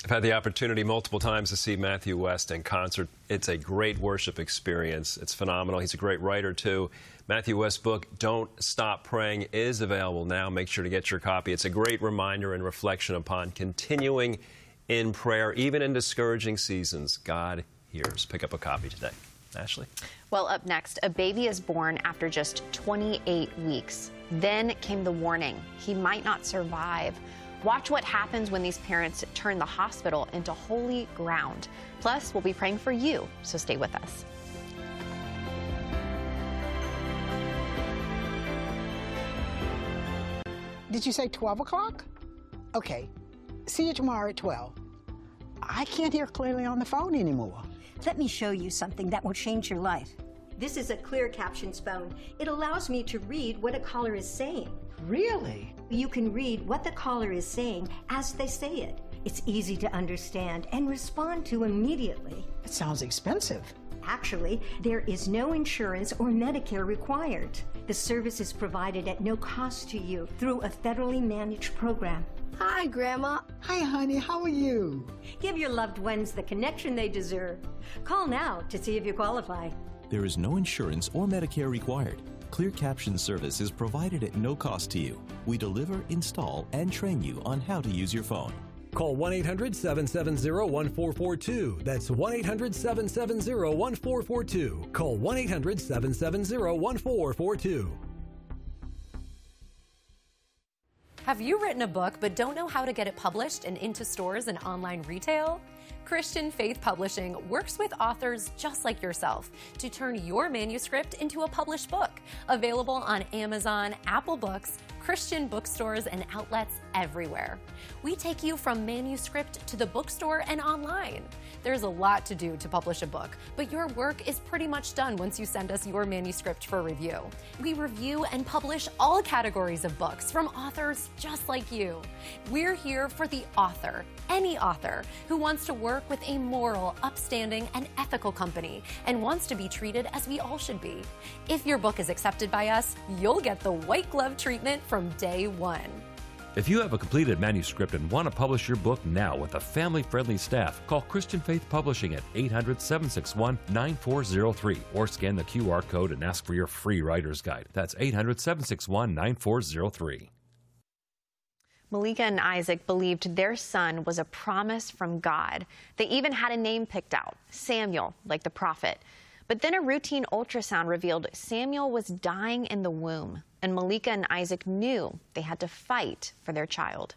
I've had the opportunity multiple times to see Matthew West in concert. It's a great worship experience. It's phenomenal. He's a great writer, too. Matthew West's book, Don't Stop Praying, is available now. Make sure to get your copy. It's a great reminder and reflection upon continuing in prayer, even in discouraging seasons. God hears. Pick up a copy today. Ashley? Well, up next, a baby is born after just 28 weeks. Then came the warning. He might not survive. Watch what happens when these parents turn the hospital into holy ground. Plus, we'll be praying for you, so stay with us. Did you say 12 o'clock? Okay. See you tomorrow at 12. I can't hear clearly on the phone anymore. Let me show you something that will change your life. This is a clear captions phone. It allows me to read what a caller is saying. Really? You can read what the caller is saying as they say it. It's easy to understand and respond to immediately. It sounds expensive. Actually, there is no insurance or Medicare required. The service is provided at no cost to you through a federally managed program. Hi, Grandma. Hi, honey. How are you? Give your loved ones the connection they deserve. Call now to see if you qualify. There is no insurance or Medicare required. Clear Caption service is provided at no cost to you. We deliver, install, and train you on how to use your phone. Call 1-800-770-1442. That's 1-800-770-1442. Call 1-800-770-1442. Have you written a book but don't know how to get it published and into stores and online retail? Christian Faith Publishing works with authors just like yourself to turn your manuscript into a published book. Available on Amazon, Apple Books, Christian bookstores, and outlets everywhere. We take you from manuscript to the bookstore and online. There's a lot to do to publish a book, but your work is pretty much done once you send us your manuscript for review. We review and publish all categories of books from authors just like you. We're here for the author, any author, who wants to work with a moral, upstanding, and ethical company and wants to be treated as we all should be. If your book is accepted by us, you'll get the white glove treatment from day one. If you have a completed manuscript and want to publish your book now with a family-friendly staff, call Christian Faith Publishing at 800-761-9403 or scan the QR code and ask for your free writer's guide. That's 800-761-9403. Malika and Isaac believed their son was a promise from God. They even had a name picked out, Samuel, like the prophet. But then a routine ultrasound revealed Samuel was dying in the womb, and Malika and Isaac knew they had to fight for their child.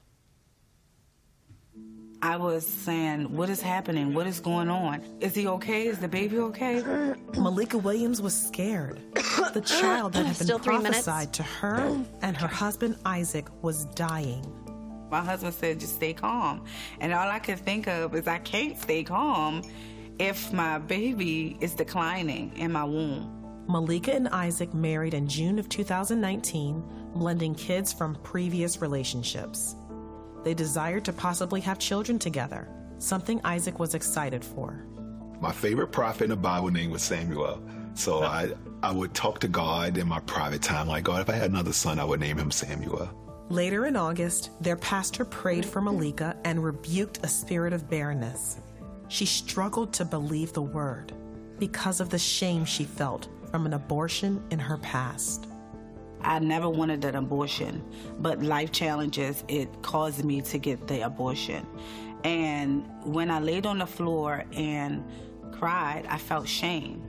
I was saying, what is happening? What is going on? Is he okay? Is the baby okay? Malika Williams was scared. The child that had been prophesied to her and her husband Isaac was dying. My husband said, just stay calm. And all I could think of is I can't stay calm if my baby is declining in my womb. Malika and Isaac married in June of 2019, blending kids from previous relationships. They desired to possibly have children together, something Isaac was excited for. My favorite prophet in the Bible name was Samuel. So I would talk to God in my private time, like, God, if I had another son, I would name him Samuel. Later in August, their pastor prayed for Malika and rebuked a spirit of barrenness. She struggled to believe the word because of the shame she felt from an abortion in her past. I never wanted an abortion, but life challenges, it caused me to get the abortion. And when I laid on the floor and cried, I felt shame.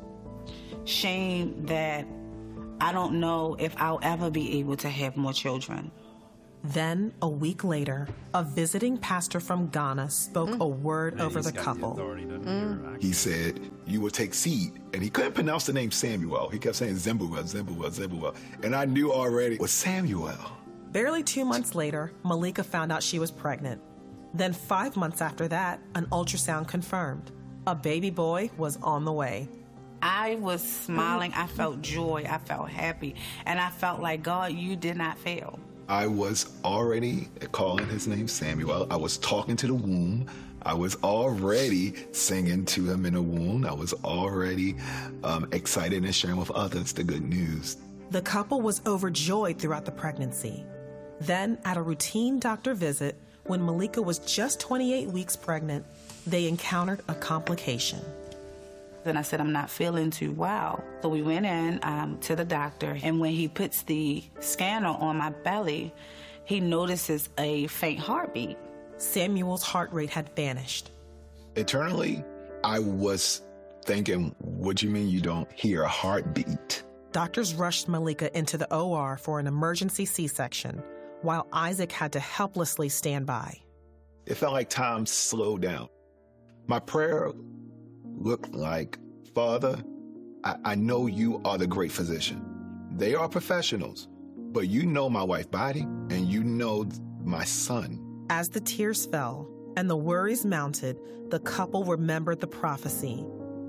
Shame that I don't know if I'll ever be able to have more children. Then, a week later, a visiting pastor from Ghana spoke a word over the couple. He said, you will take seed. And he couldn't pronounce the name Samuel. He kept saying Zebuel, Zebuel, Zebuel. And I knew already it was Samuel. Barely 2 months later, Malika found out she was pregnant. Then 5 months after that, an ultrasound confirmed. A baby boy was on the way. I was smiling. I felt joy. I felt happy. And I felt like, God, you did not fail. I was already calling his name Samuel. I was talking to the womb. I was already singing to him in the womb. I was already excited and sharing with others the good news. The couple was overjoyed throughout the pregnancy. Then, at a routine doctor visit, When Malika was just 28 weeks pregnant, they encountered a complication. Then I said, I'm not feeling too well. So we went in to the doctor, and when he puts the scanner on my belly, he notices a faint heartbeat. Samuel's heart rate had vanished. Internally, I was thinking, what do you mean you don't hear a heartbeat? Doctors rushed Malika into the OR for an emergency C-section, while Isaac had to helplessly stand by. It felt like time slowed down. My prayer looked like, Father, I know you are the great physician. They are professionals, but you know my wife's body and you know my son. As the tears fell and the worries mounted, the couple remembered the prophecy.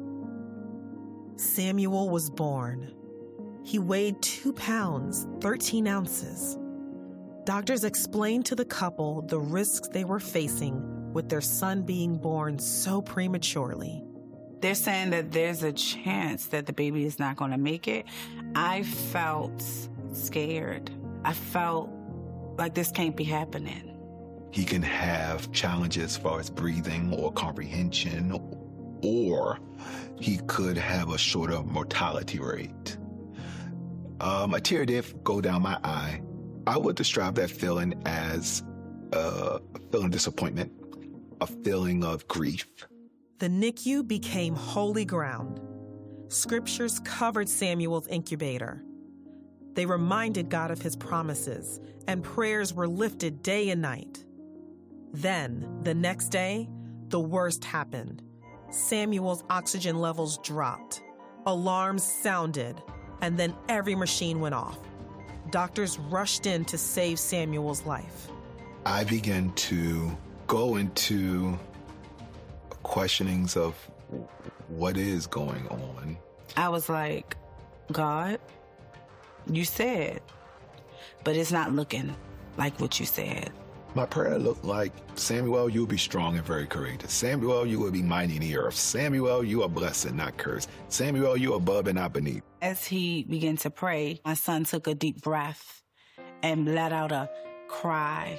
Samuel was born. He weighed 2 pounds, 13 ounces. Doctors explained to the couple the risks they were facing with their son being born so prematurely. They're saying that there's a chance that the baby is not going to make it. I felt scared. I felt like this can't be happening. He can have challenges as far as breathing or comprehension, or he could have a shorter mortality rate. A tear did go down my eye. I would describe that feeling as a feeling of disappointment, a feeling of grief. The NICU became holy ground. Scriptures covered Samuel's incubator. They reminded God of his promises, and prayers were lifted day and night. Then, the next day, the worst happened. Samuel's oxygen levels dropped. Alarms sounded, and then every machine went off. Doctors rushed in to save Samuel's life. I began to go into questionings of what is going on. I was like, God, you said, but it's not looking like what you said. My prayer looked like, Samuel, you will be strong and very courageous. Samuel, you will be mighty in the earth. Samuel, you are blessed and not cursed. Samuel, you are above and not beneath. As he began to pray, my son took a deep breath and let out a cry.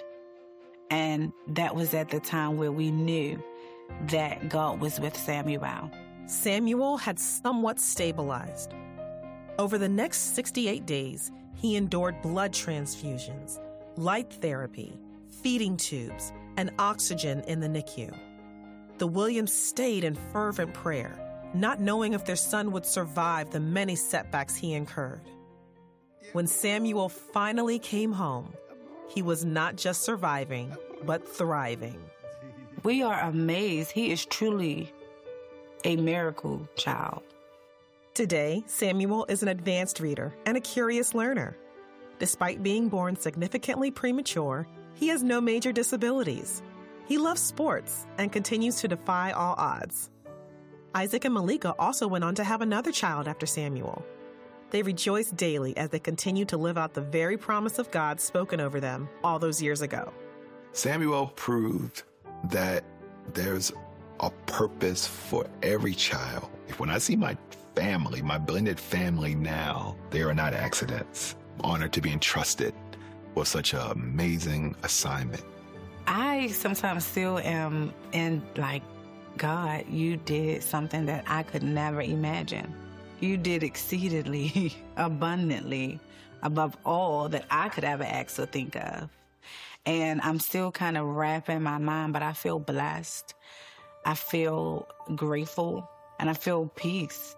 And that was at the time where we knew that God was with Samuel. Samuel had somewhat stabilized. Over the next 68 days, he endured blood transfusions, light therapy, feeding tubes, and oxygen in the NICU. The Williams stayed in fervent prayer, not knowing if their son would survive the many setbacks he incurred. When Samuel finally came home, he was not just surviving, but thriving. We are amazed. He is truly a miracle child. Today, Samuel is an advanced reader and a curious learner. Despite being born significantly premature, he has no major disabilities. He loves sports and continues to defy all odds. Isaac and Malika also went on to have another child after Samuel. They rejoice daily as they continue to live out the very promise of God spoken over them all those years ago. Samuel proved that there's a purpose for every child. When I see my family, my blended family now, they are not accidents. I'm honored to be entrusted with such an amazing assignment. I sometimes still am in like, God, you did something that I could never imagine. You did exceedingly, abundantly, above all that I could ever ask or think of. And I'm still kind of wrapping my mind, but I feel blessed. I feel grateful, and I feel peace.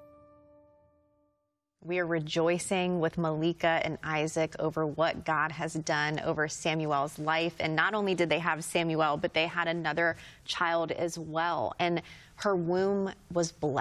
We are rejoicing with Malika and Isaac over what God has done over Samuel's life. And not only did they have Samuel, but they had another child as well. And her womb was blessed.